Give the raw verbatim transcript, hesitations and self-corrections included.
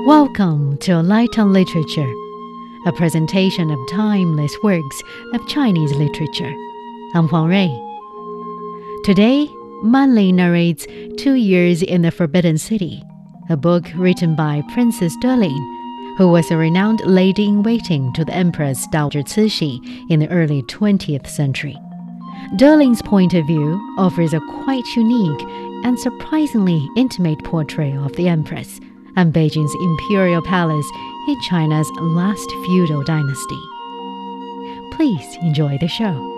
Welcome to Light on Literature, a presentation of timeless works of Chinese literature. I'm Huang Rui. Today, Manli narrates Two Years in the Forbidden City, a book written by Princess Delin, who was a renowned lady-in-waiting to the Empress Dowager Cixi in the early twentieth century. Delin's point of view offers a quite unique and surprisingly intimate portrait of the Empress and Beijing's imperial palace in China's last feudal dynasty. Please enjoy the show.